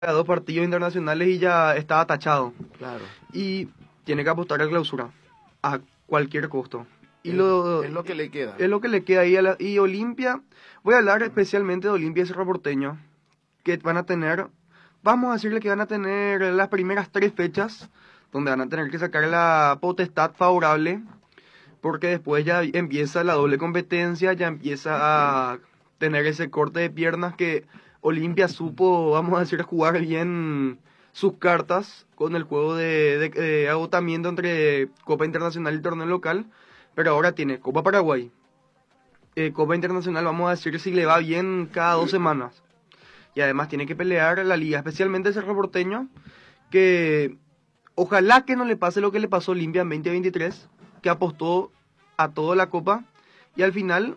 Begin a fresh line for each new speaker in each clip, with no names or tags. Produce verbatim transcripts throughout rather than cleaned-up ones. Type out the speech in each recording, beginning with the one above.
dos partidos internacionales y ya estaba tachado.
Claro.
Y tiene que apostar a clausura a cualquier costo. Y
es,
lo,
es lo que le queda.
Es lo que le queda ahí a la, y Olimpia, voy a hablar especialmente de Olimpia y Cerro Porteño, que van a tener, vamos a decirle que van a tener las primeras tres fechas, donde van a tener que sacar la potestad favorable, porque después ya empieza la doble competencia, ya empieza a tener ese corte de piernas que Olimpia supo, vamos a decir, jugar bien sus cartas con el juego de, de, de agotamiento entre Copa Internacional y torneo local, pero ahora tiene Copa Paraguay, eh, Copa Internacional, vamos a decir, si le va bien cada dos semanas, y además tiene que pelear la liga, especialmente el Cerro Porteño, que ojalá que no le pase lo que le pasó a Olimpia en veinte veintitrés, que apostó a toda la Copa, y al final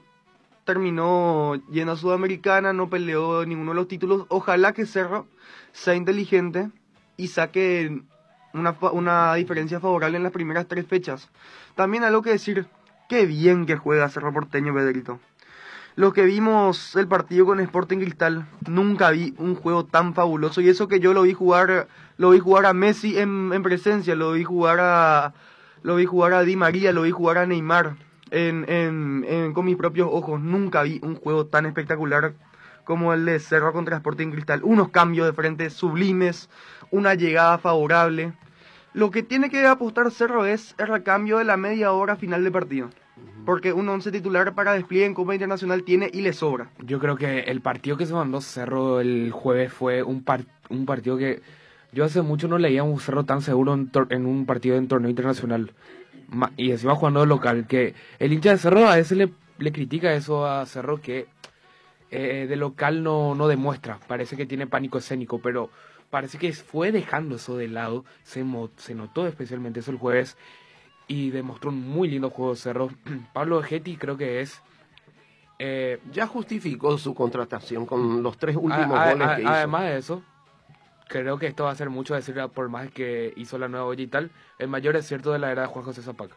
terminó yendo a Sudamericana, no peleó ninguno de los títulos. Ojalá que Cerro sea inteligente y saque una, una diferencia favorable en las primeras tres fechas. También algo que decir, qué bien que juega Cerro Porteño, Pedrito. Los que vimos el partido con Sporting Cristal, nunca vi un juego tan fabuloso, y eso que yo lo vi jugar, lo vi jugar a Messi en, en presencia, lo vi jugar a, lo vi jugar a Di María, lo vi jugar a Neymar. En, en, en, con mis propios ojos, nunca vi un juego tan espectacular como el de Cerro contra Sporting Cristal. Unos cambios de frente sublimes, una llegada favorable. Lo que tiene que apostar Cerro es el recambio de la media hora final de partido, porque un once titular para despliegue en Copa Internacional tiene y le sobra.
Yo creo que el partido que se mandó Cerro el jueves fue un, par, un partido que yo hace mucho no leía un Cerro tan seguro en, tor- en un partido en torneo internacional. Y encima jugando de local, que el hincha de Cerro a veces le, le critica eso a Cerro, que eh, de local no, no demuestra, parece que tiene pánico escénico, pero parece que fue dejando eso de lado, se, mo, se notó especialmente eso el jueves, y demostró un muy lindo juego de Cerro. Pablo Vegetti creo que es...
Eh, ya justificó su contratación con los tres últimos
a, a,
goles
a,
que hizo.
Además de eso, creo que esto va a ser mucho decir, por más que hizo la nueva olla y tal, el mayor acierto de la era de Juan José Zapaca.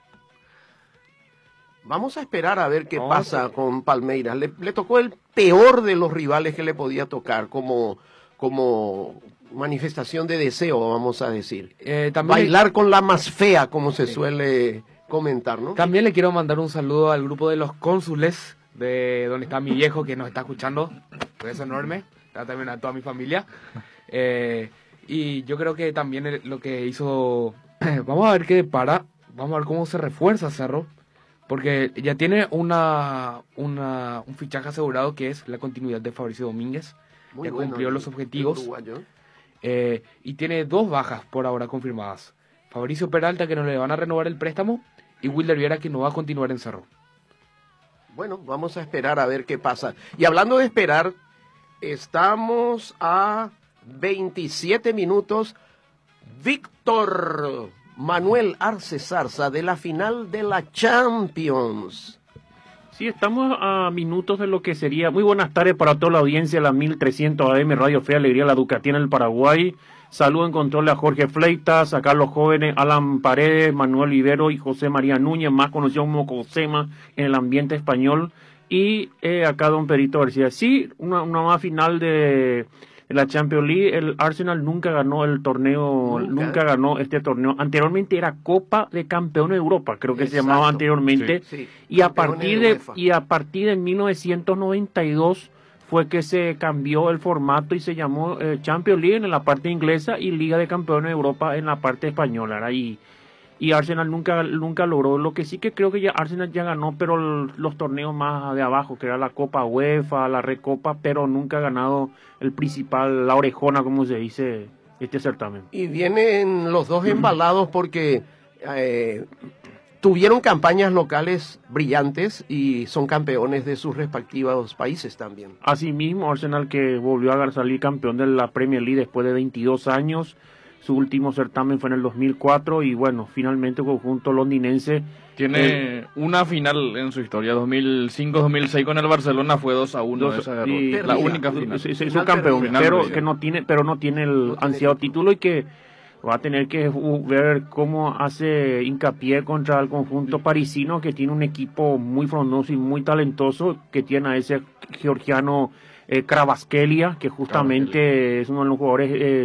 Vamos a esperar a ver qué
no,
pasa
sí.
con Palmeiras. Le, le tocó el peor de los rivales que le podía tocar como, como manifestación de deseo, vamos a decir.
Eh,
Bailar
le...
con la más fea, como se
sí.
suele comentar, ¿no?
También le quiero mandar un saludo al grupo de los cónsules, de donde está mi viejo que nos está escuchando. Un beso enorme. También a toda mi familia. Eh, y yo creo que también lo que hizo, vamos a ver qué depara, vamos a ver cómo se refuerza Cerro, porque ya tiene una, una un fichaje asegurado, que es la continuidad de Fabricio Domínguez.
Muy
ya
bueno,
cumplió
el,
los objetivos,
el
eh, y tiene dos bajas por ahora confirmadas: Fabricio Peralta, que no le van a renovar el préstamo, y Wilder Viera, que no va a continuar en Cerro.
Bueno, vamos a esperar a ver qué pasa. Y hablando de esperar, estamos a veintisiete minutos. Víctor Manuel Arce Zarza, de la final de la Champions.
Sí, estamos a minutos de lo que sería. Muy buenas tardes para toda la audiencia de la mil trescientos A M Radio Fe Alegría, la Ducatí en el Paraguay. Saludo en control a Jorge Fleitas, a Carlos Jóvenes, Alan Paredes, Manuel Vivero y José María Núñez, más conocido como Cosema en el ambiente español. Y eh, acá don Perito García. Sí, una, una más final de, de la Champions League. El Arsenal nunca ganó el torneo, nunca, nunca ganó este torneo. Anteriormente era Copa de Campeones de Europa, creo que Exacto. se llamaba anteriormente. Sí, sí. Y a partir de, de y a partir de mil novecientos noventa y dos fue que se cambió el formato y se llamó eh, Champions League en la parte inglesa y Liga de Campeones de Europa en la parte española. ¿Verdad? Y Y Arsenal nunca nunca logró. Lo que sí que creo que ya Arsenal ya ganó, pero el, los torneos más de abajo, que era la Copa UEFA, la Recopa, pero nunca ha ganado el principal, la orejona, como se dice, este certamen.
Y vienen los dos embalados porque eh, tuvieron campañas locales brillantes y son campeones de sus respectivos países también.
Asimismo, Arsenal, que volvió a salir campeón de la Premier League después de veintidós años. Su último certamen fue en el dos mil cuatro y bueno, finalmente el conjunto londinense
tiene eh, una final en su historia, dos mil cinco dos mil seis con el Barcelona fue dos a uno, dos, esa y, la perdida, única final.
Se hizo campeón, final pero perdida. que no tiene pero no tiene el no ansiado tiene título y que va a tener que ver cómo hace hincapié contra el conjunto parisino, que tiene un equipo muy frondoso y muy talentoso, que tiene a ese georgiano eh, Kvaratskhelia, que justamente es uno de los jugadores... Eh,